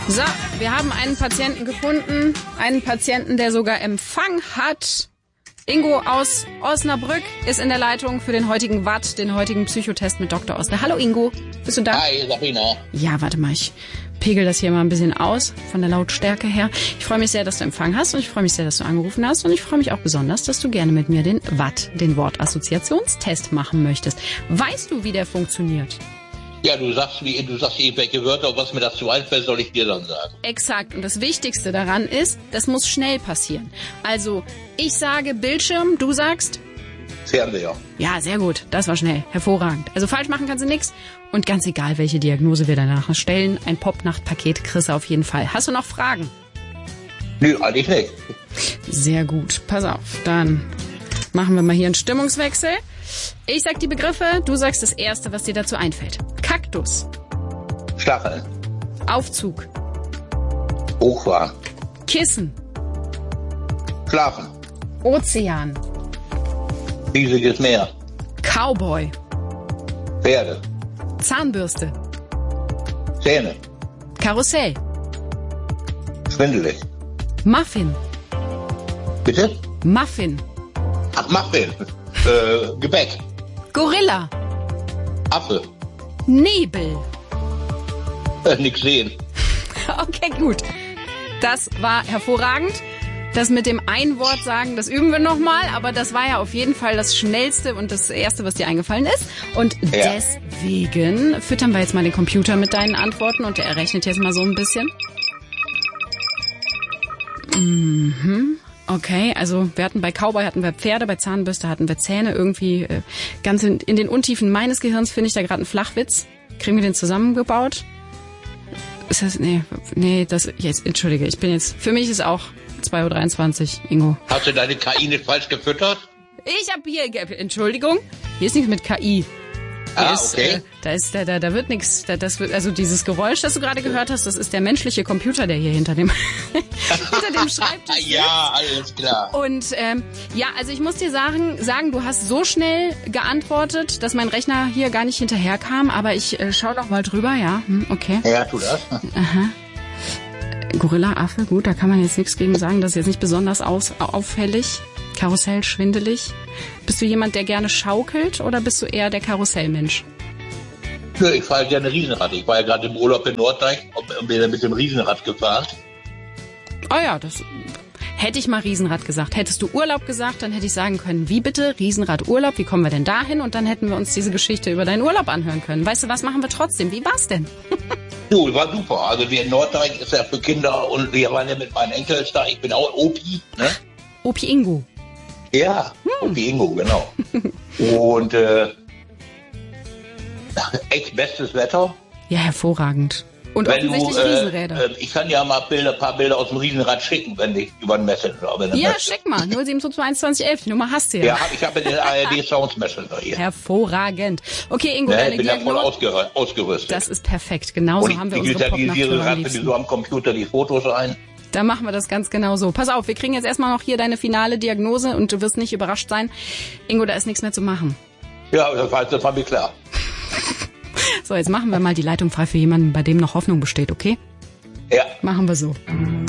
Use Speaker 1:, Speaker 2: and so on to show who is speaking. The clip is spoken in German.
Speaker 1: So, wir haben einen Patienten gefunden. Einen Patienten, der sogar Empfang hat. Ingo aus Osnabrück ist in der Leitung für den heutigen Watt, den heutigen Psychotest mit Dr. Oster. Hallo Ingo, bist du da?
Speaker 2: Hi, Sabrina.
Speaker 1: Ja, warte mal, ich pegel das hier mal ein bisschen aus, von der Lautstärke her. Ich freue mich sehr, dass du Empfang hast und ich freue mich sehr, dass du angerufen hast und ich freue mich auch besonders, dass du gerne mit mir den Watt, den Wortassoziationstest machen möchtest. Weißt du, wie der funktioniert?
Speaker 2: Ja, du sagst irgendwelche Wörter und was mir dazu einfällt, soll ich dir dann sagen.
Speaker 1: Exakt. Und das Wichtigste daran ist, das muss schnell passieren. Also, ich sage Bildschirm, du sagst?
Speaker 2: Fernseher.
Speaker 1: Ja, sehr gut. Das war schnell. Hervorragend. Also falsch machen kannst du nichts. Und ganz egal, welche Diagnose wir danach stellen, ein Popnacht-Paket kriegst du auf jeden Fall. Hast du noch Fragen?
Speaker 2: Nö, eigentlich nicht.
Speaker 1: Sehr gut. Pass auf. Dann machen wir mal hier einen Stimmungswechsel. Ich sag die Begriffe, du sagst das Erste, was dir dazu einfällt. Kaktus.
Speaker 2: Stacheln.
Speaker 1: Aufzug.
Speaker 2: Hochfahren.
Speaker 1: Kissen.
Speaker 2: Schlafen.
Speaker 1: Ozean.
Speaker 2: Riesiges Meer.
Speaker 1: Cowboy.
Speaker 2: Pferde.
Speaker 1: Zahnbürste.
Speaker 2: Zähne.
Speaker 1: Karussell.
Speaker 2: Schwindelig.
Speaker 1: Muffin.
Speaker 2: Bitte?
Speaker 1: Muffin.
Speaker 2: Ach, Muffin. Gebäck.
Speaker 1: Gorilla.
Speaker 2: Affe.
Speaker 1: Nebel.
Speaker 2: Nix sehen.
Speaker 1: Okay, gut. Das war hervorragend. Das mit dem Ein-Wort sagen, das üben wir nochmal, aber das war ja auf jeden Fall das Schnellste und das Erste, was dir eingefallen ist. Und deswegen füttern wir jetzt mal den Computer mit deinen Antworten und der errechnet jetzt mal so ein bisschen. Okay, also wir hatten bei Cowboy hatten wir Pferde, bei Zahnbürste hatten wir Zähne. Irgendwie ganz in den Untiefen meines Gehirns finde ich da gerade einen Flachwitz. Kriegen wir den zusammengebaut? Ist das, nee, das, jetzt, entschuldige, für mich ist auch 2.23 Uhr, Ingo.
Speaker 2: Hast du deine KI nicht falsch gefüttert?
Speaker 1: Ich habe hier, Entschuldigung, hier ist nichts mit KI.
Speaker 2: Okay.
Speaker 1: Da wird nichts, also dieses Geräusch, das du gerade gehört hast, das ist der menschliche Computer, der hier hinter dem Schreibtisch sitzt.
Speaker 2: Ja, alles klar.
Speaker 1: Und also ich muss dir sagen, du hast so schnell geantwortet, dass mein Rechner hier gar nicht hinterherkam, aber ich schau noch mal drüber, ja, okay.
Speaker 2: Ja, tu das.
Speaker 1: Aha. Gorilla, Affe, gut, da kann man jetzt nichts gegen sagen, das ist jetzt nicht besonders auffällig. Karussell, schwindelig. Bist du jemand, der gerne schaukelt oder bist du eher der Karussellmensch?
Speaker 2: Nö, ich fahre gerne Riesenrad. Ich war ja gerade im Urlaub in Norddeich und bin dann mit dem Riesenrad gefahren.
Speaker 1: Oh ja, das hätte ich mal Riesenrad gesagt. Hättest du Urlaub gesagt, dann hätte ich sagen können, wie bitte, Riesenrad Urlaub, wie kommen wir denn dahin? Und dann hätten wir uns diese Geschichte über deinen Urlaub anhören können. Weißt du, was machen wir trotzdem? Wie war's denn?
Speaker 2: Du, war super. Also wir in Norddeich ist ja für Kinder und wir waren ja mit meinen Enkels da. Ich bin auch Opi, ne?
Speaker 1: Opi Ingo.
Speaker 2: Ja, Opi Ingo, genau. Und echt bestes Wetter.
Speaker 1: Ja, hervorragend. Und
Speaker 2: wenn
Speaker 1: offensichtlich Riesenräder.
Speaker 2: Ich kann ja mal ein paar Bilder aus dem Riesenrad schicken, wenn ich über den Messenger.
Speaker 1: Ja, schick mal. 0722111, die Nummer hast du ja.
Speaker 2: Ja, ich habe den ARD Sounds Messenger hier.
Speaker 1: Hervorragend. Okay, Ingo,
Speaker 2: ich bin ja voll ausgerüstet.
Speaker 1: Das ist perfekt. Genauso haben wir unsere Popnacht-Hörer am liebsten.
Speaker 2: So am Computer die Fotos ein.
Speaker 1: Da machen wir das ganz genau so. Pass auf, wir kriegen jetzt erstmal noch hier deine finale Diagnose und du wirst nicht überrascht sein. Ingo, da ist nichts mehr zu machen.
Speaker 2: Ja, das war mir klar.
Speaker 1: So, jetzt machen wir mal die Leitung frei für jemanden, bei dem noch Hoffnung besteht, okay?
Speaker 2: Ja.
Speaker 1: Machen wir so.